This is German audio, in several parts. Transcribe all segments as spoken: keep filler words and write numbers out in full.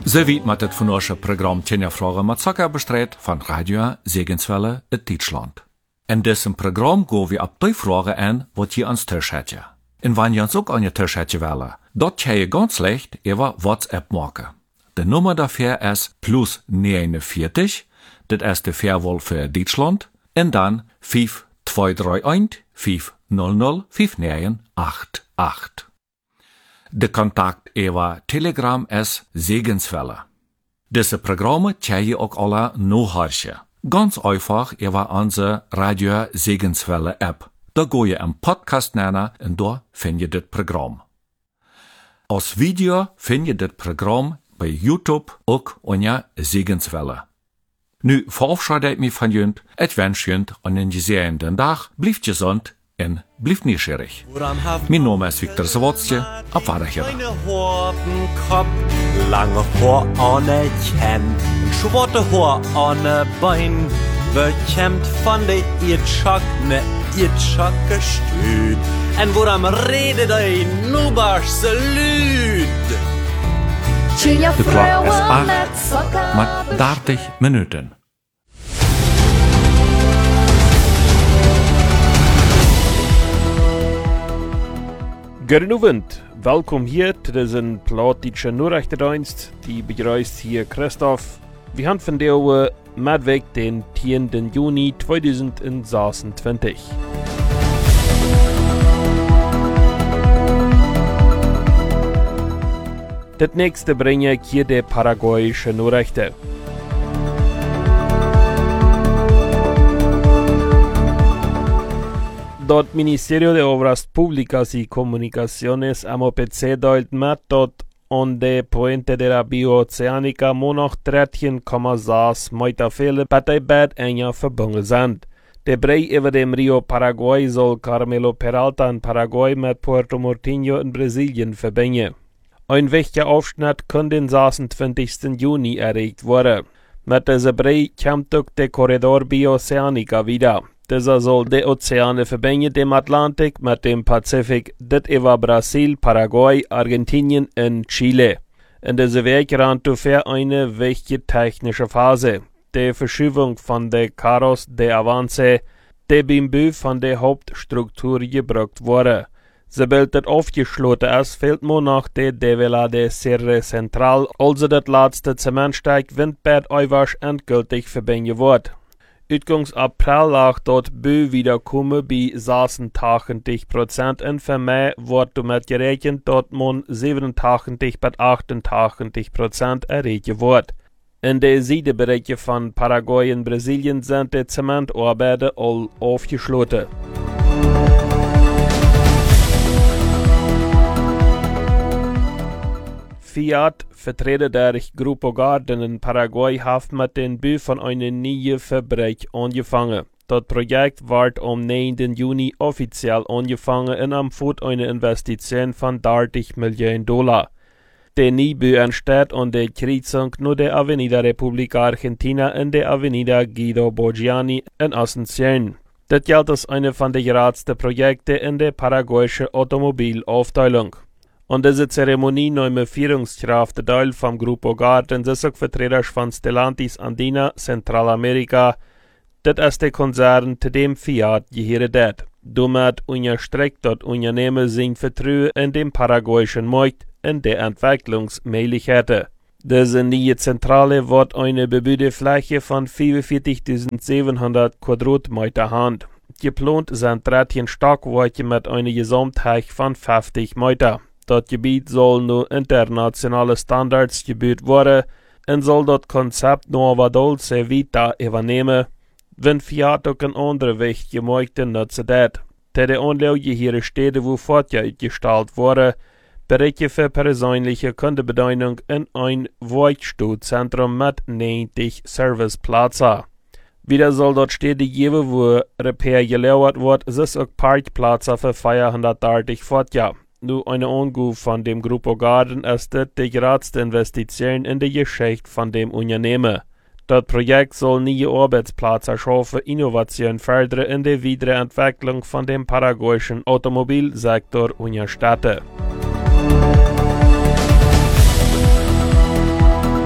So wie met het vandaagse programma Tjenja Vragen met Zakker bestreed van Radio Segenswelle uit Deutschland. In diesem Programm gaan we op die vragen aan wat je ans thuis hebt. En wanneer je ons ook aan je thuis hebt willen, dat kan je ganz leicht over WhatsApp maken. De nummer daarvoor is plus negenenveertig, dat is de verwol voor Duitsland, en dan vijf twee drie een vijf nul nul vijf negen acht acht. De contact over Telegram is Segenswelle. Deze programma kan je ook alle nachhören. Ganz einfach über onze Radio Segenswelle App. Da ga je een podcast nemen en daar vind je dit programma. Als video vind je dit programma bij YouTube ook onder Segenswelle. Nu verabschiede ik me van junt. Ik wens junt een gezegende dag. Blijf gezond en blijf nieuwsgierig. Mijn naam is Victor Zawadzki. Op Wiederhören. Lange Haar an de Ken, schwarze Haar an de Bein, bekämmt von de Irtschak ne Irtschak gestüt. En woran redet de nubarse Lüd? De klok is acht met dertig minuten. Goedenavond, welkom hier zu diesem plattdeutschen Nachrichtendienst. Die begrüßt hier Christoph. Wir haben von der Mittwoch den tienden Juni zweitausendsechsundzwanzig. Das nächste bringe ich hier die paraguayische Nachrichten. Das Ministerio de Obras Públicas y Comunicaciones M O P C deilt mit, dass an der Puente de la Bioceanica nur noch dreizehn Komma sechs Meter viele Parteibeet enger verbunden sind. Der Brei über dem Rio Paraguay soll Carmelo Peralta in Paraguay mit Puerto Murtinho in Brasilien verbinden. Ein wichtiger Aufschnitt kann den sechsundzwanzigsten Juni erreicht werden. Mit diesem Brei kommt auch der Korridor Bioceanica wieder. Dieser soll die Ozeane verbinden, dem Atlantik mit dem Pazifik, das über Brasil, Paraguay, Argentinien und Chile. In dieser Weg rannt für eine wichtige technische Phase. Die Verschiebung von der Carros de Avance, die beim Bau von der Hauptstruktur gebraucht wurde. Sobald das aufgeschlossen ist, fehlt nur noch die Devela de Serre Central, also das letzte Zementsteig Windbad Eiwasch endgültig verbinden wird. Uitgangs April lag dat Bau wiederkommen bei sechsundachtzig Prozent en für Mai wird damit gerechnet, dass man siebenundachtzig bis achtundachtzig Prozent erreichen wird. In den Südbereichen von Paraguay und Brasilien sind die Zementarbeiten all aufgeschlossen. Fiat, Vertreter der Grupo Garden in Paraguay, hat mit dem Bau von einer neuen Fabrik angefangen. Das Projekt wird am neunten Juni offiziell angefangen und empfiehlt eine Investition von dreißig Millionen Dollar. Der Neubau entsteht an der Kreuzung nur der Avenida República Argentina und der Avenida Guido Borgiani in Asunción. Das gilt als eine von den geradsten Projekten in der paraguayischen Automobilaufteilung. An dieser Zeremonie nahmen Führungskräfte teil vom Grupo Garden, das auch Vertreter von Stellantis Andina, Zentralamerika. Das ist der Konzern, zu dem Fiat gehört. Damit unterstreicht das Unternehmen sein Vertrauen in den paraguayischen Markt und der Entwicklungsmöglichkeiten. Diese neue Zentrale wird eine bebaute Fläche von fünfundvierzigtausendsiebenhundert Quadratmeter haben. Geplant sind dreizehn Stockwerke mit einer Gesamthöhe von fünfzig Meter. Das Gebiet soll nur internationale Standards gebaut werden und soll das Konzept Nuova Dolce Vita übernehmen, wenn Fiat auch in andere wichtige Märkte nutzen wird. Da die Anlage hier Städte, wo Fahrzeug ausgestellt wurde, bereichen für persönliche Kundenbedienung in ein Werkstattzentrum mit neunzig Serviceplätzen. Wieder soll dort Städte geben, wo Repair gelauert wird, es auch Parkplätze für vierhundertdreißig Fahrzeuge. Nur eine Angabe von dem Grupo Garden ist das die geradste Investition in die Geschichte von dem Unternehmen. Das Projekt soll neue Arbeitsplätze schaffen, Innovation fördern und die Wiederentwicklung von dem paraguayischen Automobilsektor unterstützen.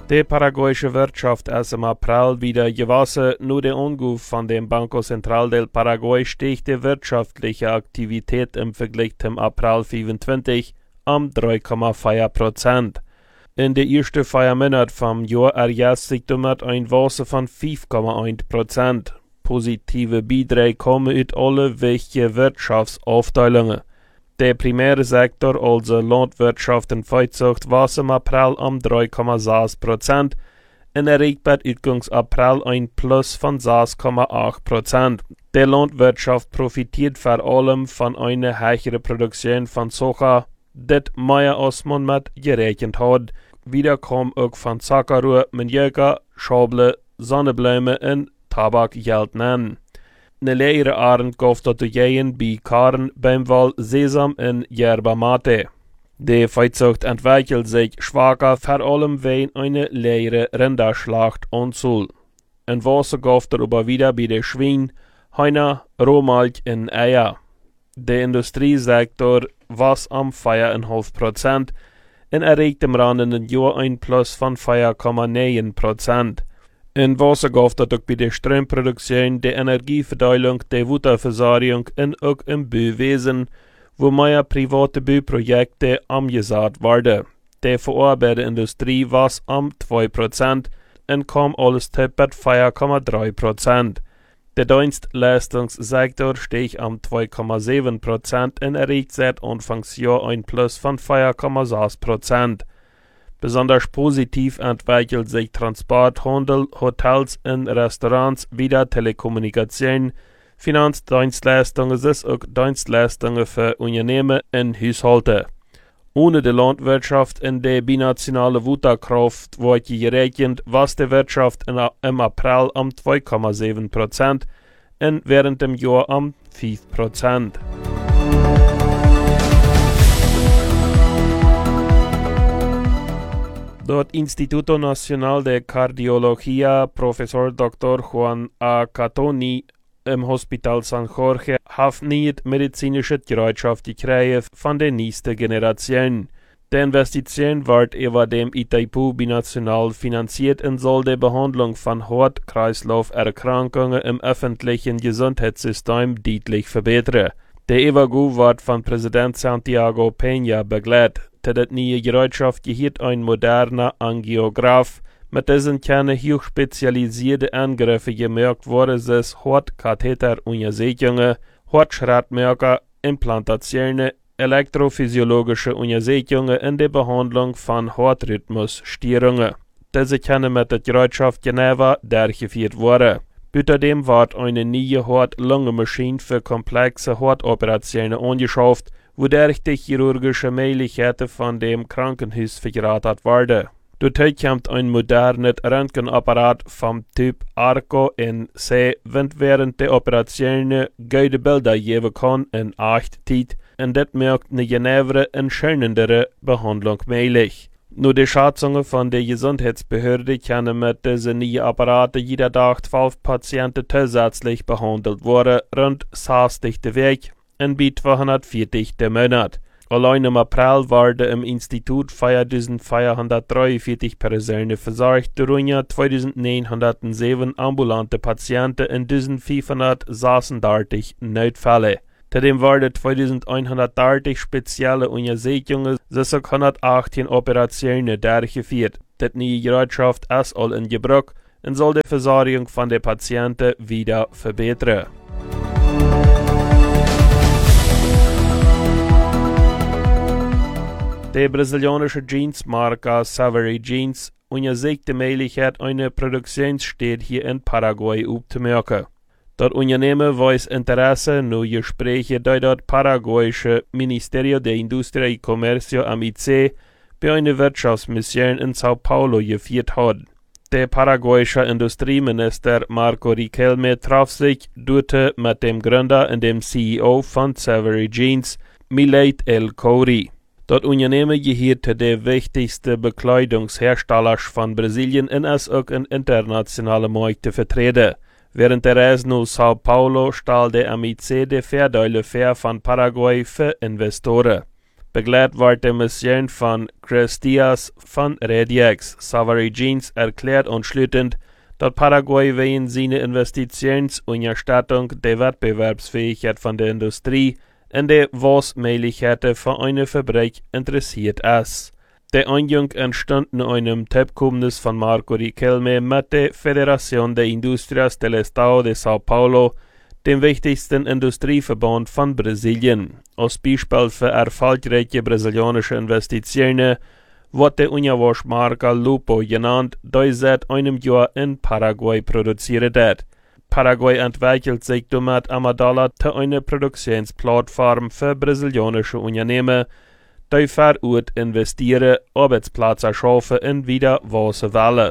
Die paraguayische Wirtschaft ist im April wieder gewachsen. Nur der Anruf von dem Banco Central del Paraguay stieg die wirtschaftliche Aktivität im Vergleich zum April fünfundzwanzig um drei Komma vier Prozent. In der ersten vier Monaten vom Jahr erjährt sich damit ein Wachstum von fünf Komma eins Prozent. Positive Beiträge kommen aus alle wichtigen Wirtschaftsaufteilungen. Der primäre Sektor, also Landwirtschaft und Viehzucht, war im April um drei Komma sechs Prozent und erreicht bei Utgangs April ein Plus von sechs Komma acht Prozent. Der Landwirtschaft profitiert vor allem von einer höheren Produktion von Soja, das mehr als man mit gerechnet hat. Wieder kam auch von Zuckerrohr, Manioka, Schable, Sonnenblumen und Tabak Geld nennen. Ne leere Arend gaf dat de jeien bij Karen, Bämwal, Sesam en Yerba Mate. De Viehzucht entwickelt sich schwacher, vor allem wegen eine leere Rinderschlacht anzul. En Wasser gaf darüber wieder bei de Schwein, Heiner, Rohmalch en Eier. Der Industriesektor was am vier Komma fünf Prozent en erreicht im randenden Jahr ein Plus von vier Komma neun Prozent. In Wasser gaf dat ook bij de Stromproduktion, de Energieverteilung, de Wasserversorgung en ook im Bauwesen, wo mehr private Bauprojekte umgesetzt werden. De verarbeitende Industrie was am zwei Prozent en kam alles tipp bei vier Komma drei Prozent. Der Dienstleistungssektor stieg am zwei Komma sieben Prozent en erreicht seit Anfangsjahr ein Plus von vier Komma sechs Prozent. Besonders positiv entwickelt sich Transport, Handel, Hotels und Restaurants, wieder Telekommunikation, Finanzdienstleistungen, sowie auch Dienstleistungen für Unternehmen und Haushalte. Ohne die Landwirtschaft und die binationale Wutterkraft wird gerechnet, was die Wirtschaft in, im April um zwei Komma sieben Prozent und während dem Jahr um fünf Prozent. Das Instituto Nacional de Cardiología, Professor Doktor Juan A. Catoni im Hospital San Jorge, hat nicht medizinische Bereitschaft gekriegt von der nächsten Generation. Die Investition wird über dem Itaipu binational finanziert und soll die Behandlung von Herz-Kreislauf-Erkrankungen im öffentlichen Gesundheitssystem deutlich verbessern. Der Evagu wird von Präsident Santiago Peña begleitet. Dat nieuwe Gereitschaft gehört ein moderner Angiograph, mit dessen keine hochspezialisierte Angriffe gemerkt worden sind, Hortkatheteruntersuchungen, Hortschrittmerker, Implantationen, elektrophysiologische Untersuchungen und die Behandlung von Hortrhythmusstörungen. Diese können mit der Gereitschaft genauer durchgeführt werden. Außerdem wird eine neue Hort-Lunge-Maschine für komplexe Hortoperationen angeschafft, wodurch die chirurgische Möglichkeiten von dem Krankenhaus vergrößert werden. Dazu kommt ein modernes Röntgenapparat vom Typ Arco N C, wenn während der Operationen gute Bilder geben kann in Echtzeit, und das macht eine genauere und schonendere Behandlung möglich. Nur die Schätzungen von der Gesundheitsbehörde können mit diesen neuen Apparaten jeder Tag zwölf Patienten zusätzlich behandelt werden, rund sechzig der Weg und bei zweihundertvierzig der Monat. Allein im April werden im Institut viertausendvierhundertdreiundvierzig Personen versorgt, darunter zweitausendneunhundertsieben ambulante Patienten und eintausendfünfhundertsechsunddreißig Notfälle. Zudem werden zweitausendeinhundertdreißig spezielle Untersuchungen, sechshundertachtzehn Operationen durchgeführt. Die neue Gerätschaft ist all in Gebrauch und soll die Versorgung von den Patienten wieder verbessern. Die brasilianische Jeansmarke Savary Jeans untersucht die Möglichkeit, eine Produktionsstätte hier in Paraguay aufzumerken. Das Unternehmen weist Interesse nur Gespräche durch das paraguayische Ministerio de Industria y Comercio M I C bei einer Wirtschaftsmission in Sao Paulo geführt hat. Der paraguayische Industrieminister Marco Riquelme traf sich dort mit dem Gründer und dem C E O von Savary Jeans, Milad El Khoury. Das Unternehmen gehört zu den wichtigsten Bekleidungsherstellern von Brasilien und ist auch in internationalen Märkten vertreten. Während der Reise nach Sao Paulo stellt der M I C die Vorteile fair von Paraguay für Investoren. Begleitet war die Mission von Chris Diaz von Rediex. Savary Jeans erklärt anschließend, dass Paraguay wegen seiner Investitionsunterstattung der Wettbewerbsfähigkeit von der Industrie in der Wasmöglichkeiten für eine Fabrik interessiert ist. Der Einjung entstand in einem Tippkommendes von Marco Riquelme mit der Federación de Industrias del Estado de Sao Paulo, dem wichtigsten Industrieverband von Brasilien. Als Beispiel für erfolgreiche brasilianische Investitionen wird der Ungewaschmarke Lupo genannt, die seit einem Jahr in Paraguay produziert wird. Paraguay entwickelt sich damit Amadala zu einer Produktionsplattform für brasilianische Unternehmen, die vor Ort investieren, Arbeitsplätze schaffen und wieder wachsen wollen.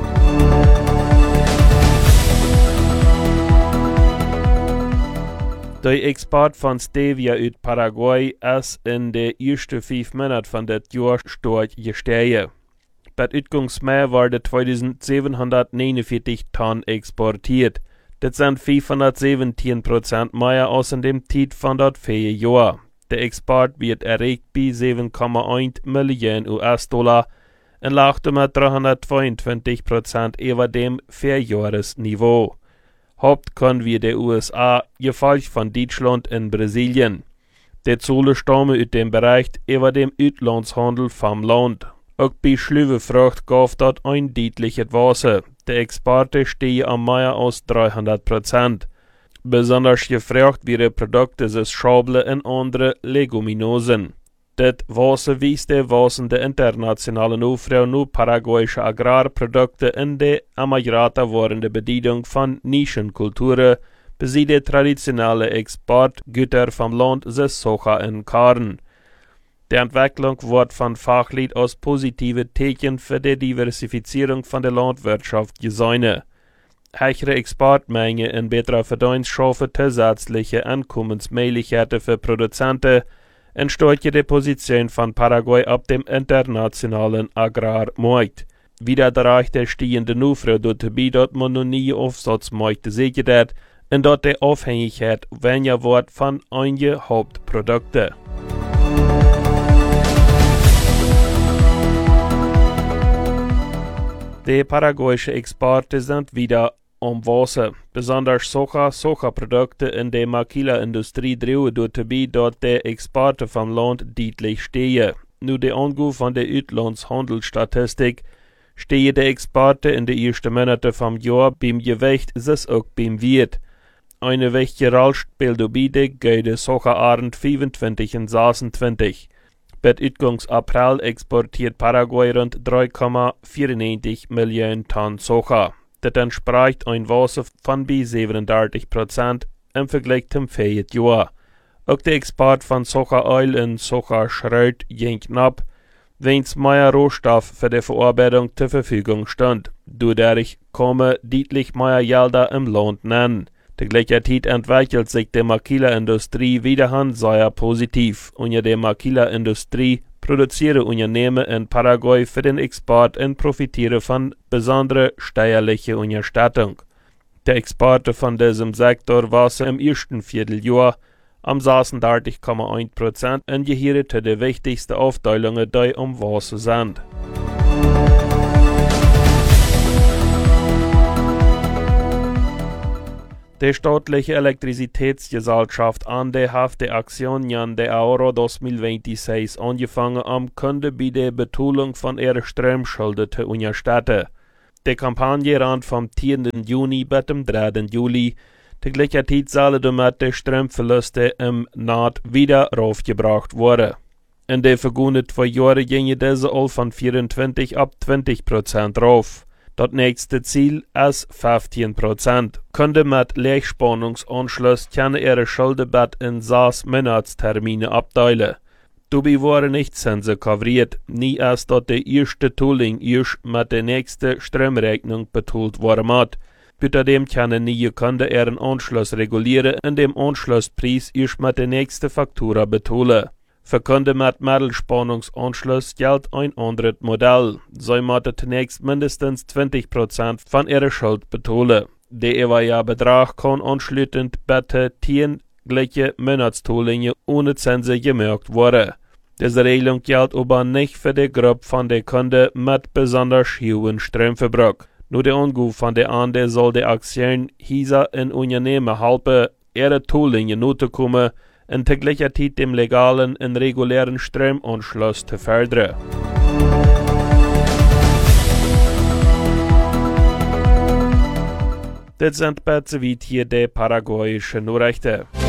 Der Export von Stevia aus Paraguay ist in den ersten fünf Monaten von dem Jahr stark gestiegen. Bei Utgangsmai wurde zweitausendsiebenhundertneunundvierzig Tonnen exportiert. Das sind fünfhundertsiebzehn Prozent mehr als in dem Zeit von das vier Jahr. Der Export wird erreicht bei sieben Komma eins Millionen U S-Dollar und lag mit dreihundertzweiundzwanzig Prozent über dem Vierjahresniveau. Haupt können wir der U S A, gefolgt von Deutschland und Brasilien. Die Zahlen stammen aus dem Bereich über dem Auslandshandel vom Land. Auch bei Schlüwefrucht gab dort ein deutliches Wasser. Die Exporte stehen am mehr als dreihundert Prozent. Besonders gefragt werden Produkte des Schabel und andere Leguminosen. Das Wasser wies der wachsende internationale Aufruhr nur paraguayische Agrarprodukte in der emigrata werdende Bedienung von Nischenkulturen, bis die traditionelle Exportgüter vom Land des Soja und Korn. Die Entwicklung wird von Fachleuten als positive Zeichen für die Diversifizierung von der Landwirtschaft gesehen. Höhere Exportmengen in besserer Verdienst schaffen zusätzliche Einkommensmöglichkeiten für Produzenten und stärken die Position von Paraguay auf dem internationalen Agrarmarkt. Wieder dadurch der stehende Aufruhr dabei, dass man noch nie Aufsatzmärkte sichert hat und dass die Abhängigkeit weniger wird von einigen Hauptprodukten. Die paraguayischen Exporte sind wieder am Wasser. Besonders Soja, Soja-Produkte in der Maquila-Industrie drehen dabei, dass die Exporte vom Land deutlich stehen. Nur der Angabe von der Auslandshandelsstatistik stehen die Exporte in den ersten Monaten vom Jahr beim Gewicht, das auch beim Wert. Eine wichtige Rolle spielt dabei die Güte Soja-Arend fünfundzwanzig und sechsundzwanzig. Bei Utgangs April exportiert Paraguay rund drei Komma vierundneunzig Millionen Tonnen Soja. Das entspricht ein Wasser von bis siebenunddreißig Prozent im Vergleich zum vorigen Jahr. Auch der Export von Sojaöl und Sojaschrot ging knapp, wenn es mehr Rohstoff für die Verarbeitung zur Verfügung stand. Dadurch kommen deutlich mehr Gelder im Land nennen. Der gleiche Zeit entwickelt sich die Maquila-Industrie wiederum sehr positiv. Unter der Maquila-Industrie produzieren Unternehmen in Paraguay für den Export und profitieren von besonderer steuerlicher Unterstattung. Die Exporte von diesem Sektor waren im ersten Vierteljahr am sechsunddreißig Komma eins Prozent und gehören zu den wichtigsten Aufteilungen, die am Wasser sind. Die staatliche Elektrizitätsgesellschaft ANDE hat die Aktionen der Ahorro zweitausendzweiundzwanzig angefangen, um Kunden bei der Bezahlung von ihren Stromschulden zu unterstützen. Die Kampagne ran vom zehnten Juni bis zum dritten Juli. Die gleiche Zeit sollen damit die Stromverluste im Naht wieder raufgebracht werden. In den vergangenen zwei Jahren gingen diese all von vierundzwanzig auf zwanzig Prozent rauf. Das nächste Ziel ist fünfzehn Prozent. Kunden mit Leerspannungsanschluss können ihre Schulden in sechs Monatstermine abteilen. Dabei waren nicht Zinsen kavriert, nie erst dort der erste Tooling erst mit der nächsten Stromrechnung betont worden hat. Außerdem können neue Kunden ihren Anschluss regulieren und den Anschlusspreis erst mit der nächsten Faktura betalen. Für Kunden mit Mittelspannungsanschluss gilt ein anderes Modell. Sie müssen zunächst mindestens zwanzig Prozent von ihrer Schuld betalen. Der ewige Betrag kann anschließend bitte zehn gleiche Monatstollingen ohne Zinsen gemerkt werden. Diese Regelung gilt aber nicht für die Gruppe von den Kunden mit besonders hohen Stromverbrauch. Nur der Anruf von der Ande soll die Aktion hier in Unternehmen helfen, ihre Toollinien zu kommen und gleichzeitig dem legalen und regulären Stromanschluss zu fördern. Das sind besser wie hier die paraguayischen Nachrichten.